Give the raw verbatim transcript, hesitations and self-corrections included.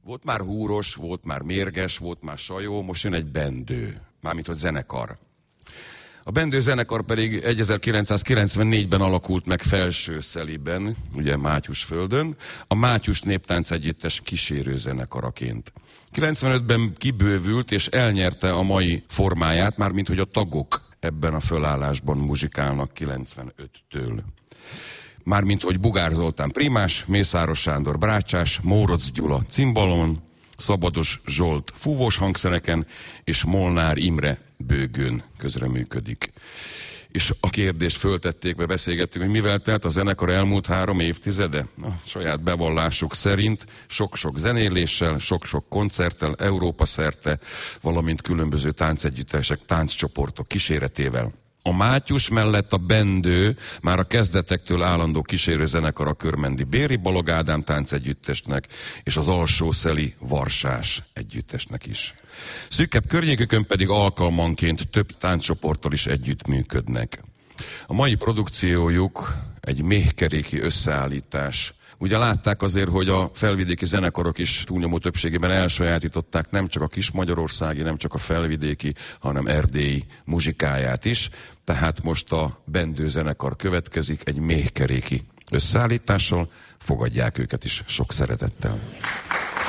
Volt már húros, volt már mérges, volt már sajó, most jön egy bendő, mármint hogy zenekar. A bendő zenekar pedig ezerkilencszázkilencvennégyben alakult meg Felsőszeliben, ugye Mátyusföldön, a Mátyus Néptánc Együttes kísérő zenekaraként. kilencvenötben kibővült és elnyerte a mai formáját, mármint hogy a tagok ebben a fölállásban muzsikálnak kilencvenöttől. Mármint hogy Bugár Zoltán primás, Mészáros Sándor brácsás, Mórocz Gyula cimbalon, Szabados Zsolt fúvós hangszereken, és Molnár Imre bőgőn közreműködik. És a kérdést föltették be, beszélgettünk, hogy mivel telt a zenekar elmúlt három évtizede? A saját bevallásuk szerint sok-sok zenéléssel, sok-sok koncerttel, Európa szerte, valamint különböző táncegyüttesek, tánccsoportok kíséretével. A Mátyus mellett a bendő már a kezdetektől állandó kísérőzenekar a körmendi Béri Balog Ádám táncegyüttesnek és az Alsószeli Varsás együttesnek is. Szűkebb környékükön pedig alkalmanként több tánccsoporttal is együttműködnek. A mai produkciójuk egy méhkeréki összeállítás. Ugye látták azért, hogy a felvidéki zenekarok is túlnyomó többségében elsajátították nem csak a kismagyarországi, nem csak a felvidéki, hanem erdélyi muzsikáját is. Tehát most a bendő zenekar következik egy méhkeréki összeállítással. Fogadják őket is sok szeretettel.